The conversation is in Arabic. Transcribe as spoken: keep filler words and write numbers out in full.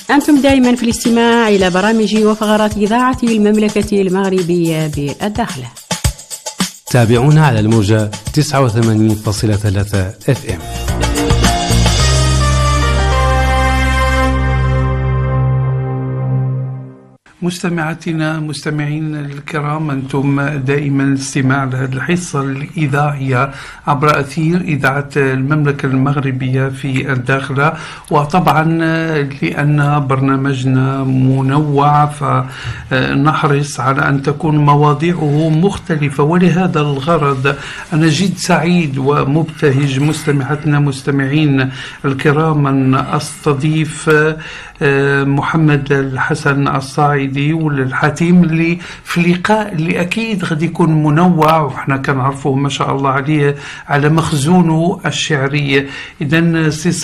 أنتم دائما في الاستماع إلى برامج وفقرات إذاعة المملكة المغربية بالداخلة. تابعونا على الموجة تسعة وثمانين فاصلة ثلاثة اف ام. مستمعاتنا مستمعين الكرام، أنتم دائما الاستماع لهذه الحصة الإذاعية عبر أثير إذاعة المملكة المغربية في الداخلة. وطبعا لأن برنامجنا منوع فنحرص على أن تكون مواضيعه مختلفة، ولهذا الغرض أنا جد سعيد ومبتهج مستمعاتنا مستمعين الكرام أن أستضيف محمد الحسن الصاعدي والحاتم اللي في لقاء اللي أكيد غادي يكون منوع، وإحنا كنعرفوه ما شاء الله عليه على مخزونه الشعري. إذن